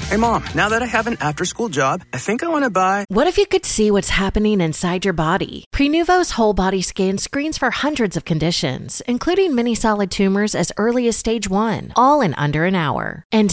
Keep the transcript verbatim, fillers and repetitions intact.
Hey, Mom, now that I have an after-school job, I think I want to buy... What if you could see what's happening inside your body? Prenuvo's whole body scan screens for hundreds of conditions, including many solid tumors as early as stage one, all in under an hour. And